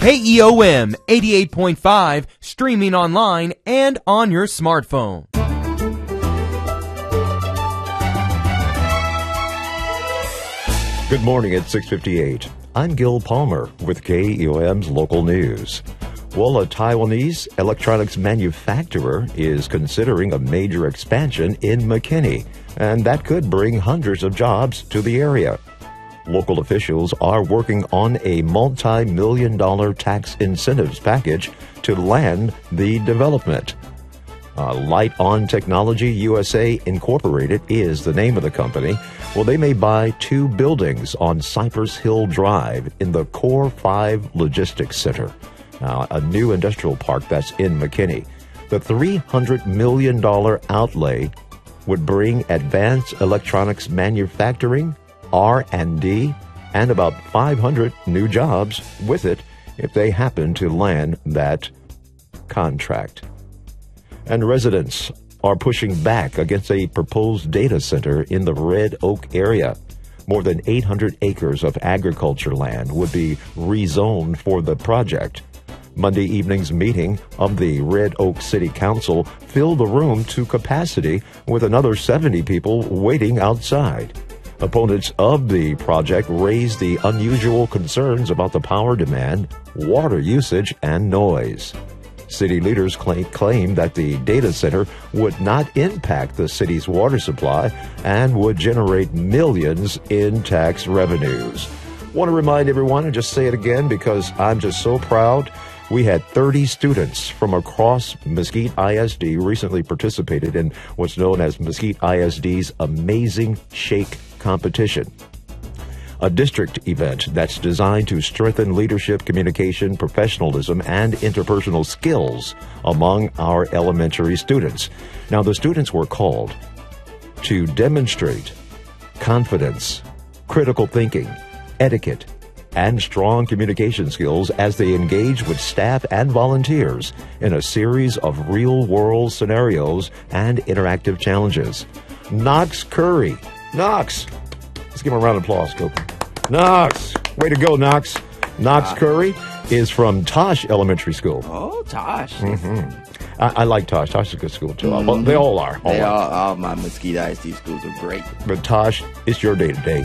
KEOM 88.5, streaming online and on your smartphone. Good morning at 6:58. I'm Gil Palmer with KEOM's local news. Well, a Taiwanese electronics manufacturer is considering a major expansion in McKinney, and that could bring hundreds of jobs to the area. Local officials are working on a multi-million-dollar tax incentives package to land the development. Light On Technology USA Incorporated is the name of the company. Well, they may buy 2 buildings on Cypress Hill Drive in the Core 5 Logistics Center, a new industrial park that's in McKinney. The $300 million outlay would bring advanced electronics manufacturing, R&D, and about 500 new jobs with it if they happen to land that contract. And residents are pushing back against a proposed data center in the Red Oak area. More than 800 acres of agriculture land would be rezoned for the project. Monday evening's meeting of the Red Oak City Council filled the room to capacity with another 70 people waiting outside. Opponents of the project raised the unusual concerns about the power demand, water usage, and noise. City leaders claim that the data center would not impact the city's water supply and would generate millions in tax revenues. Want to remind everyone, and just say it again because I'm just so proud, we had 30 students from across Mesquite ISD recently participated in what's known as Mesquite ISD's Amazing Shake competition, a district event that's designed to strengthen leadership, communication, professionalism, and interpersonal skills among our elementary students. Now, the students were called to demonstrate confidence, critical thinking, etiquette, and strong communication skills as they engage with staff and volunteers in a series of real-world scenarios and interactive challenges. Knox Curry. Knox! Let's give him a round of applause, go. Knox! Way to go, Knox. Knox Curry is from Tosh Elementary School. Oh, Tosh. Mm-hmm. I like Tosh. Tosh is a good school, too. Mm-hmm. They all are. All my Mesquite ISD schools are great. But Tosh, it's your day today.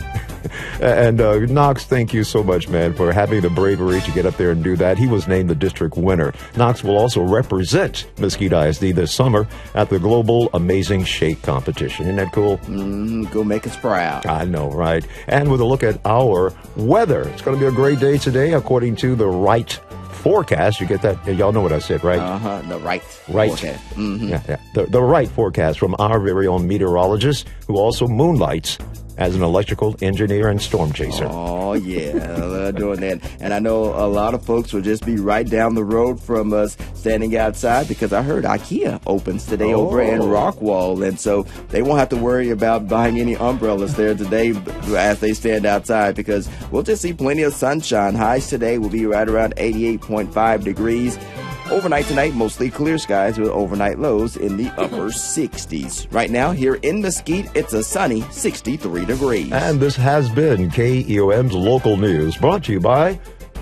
And Knox, thank you so much, man, for having the bravery to get up there and do that. He was named the district winner. Knox will also represent Mesquite ISD this summer at the Global Amazing Shake competition. Isn't that cool? Mm-hmm. Go make us proud. I know, right? And with a look at our weather, it's going to be a great day today, according to the Right forecast. You get that? Y'all know what I said, right? The right forecast. Mm-hmm. Yeah. The right forecast from our very own meteorologist, who also moonlights as an electrical engineer and storm chaser. Oh, yeah, I love doing that. And I know a lot of folks will just be right down the road from us standing outside because I heard IKEA opens today over in Rockwall. And so they won't have to worry about buying any umbrellas there today as they stand outside because we'll just see plenty of sunshine. Highs today will be right around 88.5 degrees. Overnight tonight, mostly clear skies with overnight lows in the upper 60s. Right now, here in Mesquite, it's a sunny 63 degrees. And this has been KEOM's local news, brought to you by,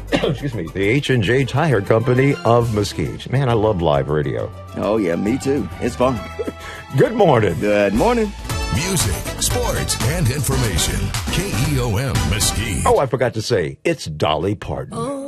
the H&J Tire Company of Mesquite. Man, I love live radio. Oh, yeah, me too. It's fun. Good morning. Good morning. Music, sports, and information. KEOM Mesquite. Oh, I forgot to say, it's Dolly Parton.